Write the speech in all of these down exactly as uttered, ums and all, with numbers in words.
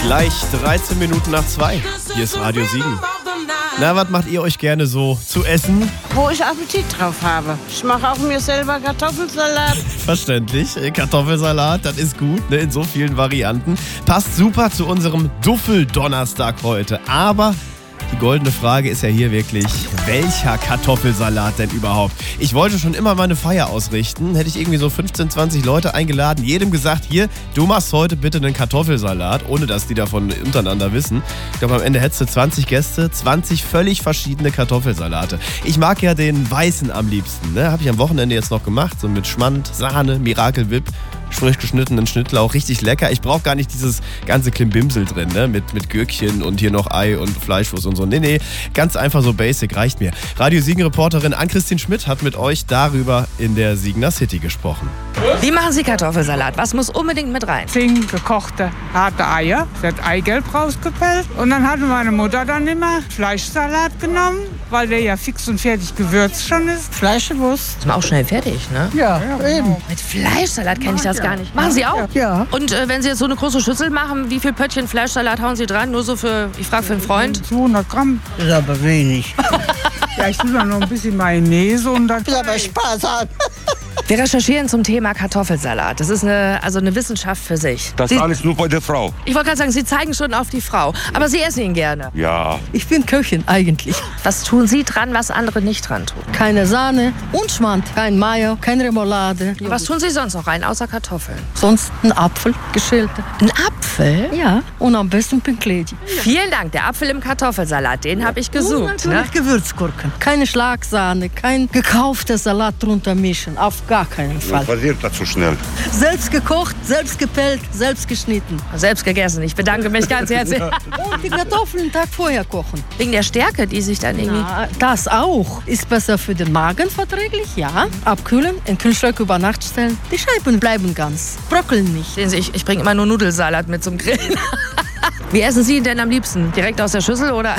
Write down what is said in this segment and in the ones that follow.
Gleich dreizehn Minuten nach zwei. Hier ist Radio Siegen. Na, was macht ihr euch gerne so zu essen? Wo ich Appetit drauf habe. Ich mache auch mir selber Kartoffelsalat. Verständlich. Kartoffelsalat, das ist gut, ne, in so vielen Varianten. Passt super zu unserem Duffeldonnerstag heute. Aber die goldene Frage ist ja hier wirklich, welcher Kartoffelsalat denn überhaupt? Ich wollte schon immer mal eine Feier ausrichten. Hätte ich irgendwie so fünfzehn, zwanzig Leute eingeladen, jedem gesagt, hier, du machst heute bitte einen Kartoffelsalat, ohne dass die davon untereinander wissen. Ich glaube, am Ende hättest du zwanzig Gäste, zwanzig völlig verschiedene Kartoffelsalate. Ich mag ja den weißen am liebsten, ne? Habe ich am Wochenende jetzt noch gemacht, so mit Schmand, Sahne, Miracle Whip, frisch geschnittenen Schnittlauch, richtig lecker. Ich brauche gar nicht dieses ganze Klimbimsel drin, ne? Mit, mit Gürkchen und hier noch Ei und Fleischwurst und so. Nee, nee, ganz einfach so basic, reicht mir. Radio Siegen-Reporterin Ann-Christine Schmidt hat mit euch darüber in der Siegener City gesprochen. Wie machen Sie Kartoffelsalat? Was muss unbedingt mit rein? Zehn gekochte harte Eier, das Eigelb rausgepellt. Und dann hatte meine Mutter dann immer Fleischsalat genommen, weil der ja fix und fertig gewürzt schon ist. Fleischwurst. Ist man auch schnell fertig, ne? Ja, ja eben. Mit Fleischsalat kenne ich das gar nicht. Machen Sie auch? Ja. Und äh, wenn Sie jetzt so eine große Schüssel machen, wie viel Pöttchen Fleischsalat hauen Sie dran? Nur so für, ich frage für einen Freund. zweihundert Gramm. Das ist aber wenig. Ja, ich tue dann noch ein bisschen Mayonnaise und dann... Das ist aber Spaß hat. Wir recherchieren zum Thema Kartoffelsalat. Das ist eine, also eine Wissenschaft für sich. Das Sie, alles nur bei der Frau. ich wollte gerade sagen, Sie zeigen schon auf die Frau. Aber Sie essen ihn gerne. Ja. Ich bin Köchin eigentlich. Was tun Sie dran, was andere nicht dran tun? Keine Sahne und Schmand. Kein Mayo, keine Remoulade. Was tun Sie sonst noch rein, außer Kartoffeln? Sonst ein Apfel, geschälte. Ein Apfel? Ja, und am besten Pinkledi. Vielen Dank. Der Apfel im Kartoffelsalat, den habe ich Und gesucht. Ne? natürlich Gewürzgurken. Keine Schlagsahne, kein gekaufter Salat drunter mischen. Auf gar keinen Fall. Was passiert dazu schnell? Selbst gekocht, selbst gepellt, selbst geschnitten. Selbst gegessen. Ich bedanke mich ganz herzlich. Und die Kartoffeln einen Tag vorher kochen. Wegen der Stärke, die sich dann irgendwie... Na, das auch. Ist besser für den Magen verträglich, ja. Abkühlen, in den Kühlschrank über Nacht stellen. Die Scheiben bleiben ganz. Bröckeln nicht. Sehen Sie, ich, ich bringe immer nur Nudelsalat mit zum Grillen. Wie essen Sie ihn denn am liebsten? Direkt aus der Schüssel oder?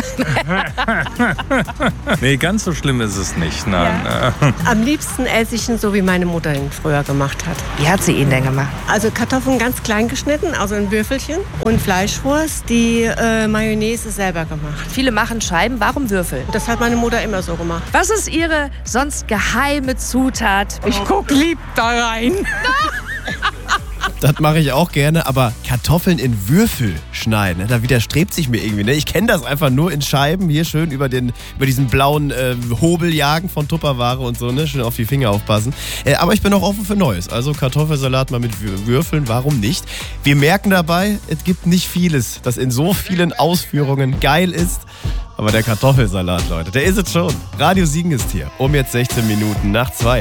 Nee, ganz so schlimm ist es nicht. Nein. Ja. Am liebsten esse ich ihn so, wie meine Mutter ihn früher gemacht hat. Wie hat sie ihn denn gemacht? Also Kartoffeln ganz klein geschnitten, also in Würfelchen. Und Fleischwurst, die äh, Mayonnaise selber gemacht. Viele machen Scheiben, warum Würfel? Das hat meine Mutter immer so gemacht. Was ist Ihre sonst geheime Zutat? Ich guck lieb da rein. Das mache ich auch gerne, aber Kartoffeln in Würfel schneiden, da widerstrebt sich mir irgendwie. Ne? Ich kenne das einfach nur in Scheiben, hier schön über, den, über diesen blauen äh, Hobel jagen von Tupperware und so, ne? Schön auf die Finger aufpassen. Äh, aber ich bin auch offen für Neues. Also Kartoffelsalat mal mit Würfeln, warum nicht? Wir merken dabei, es gibt nicht vieles, das in so vielen Ausführungen geil ist. Aber der Kartoffelsalat, Leute, der ist es schon. Radio Siegen ist hier, um jetzt sechzehn Minuten nach zwei.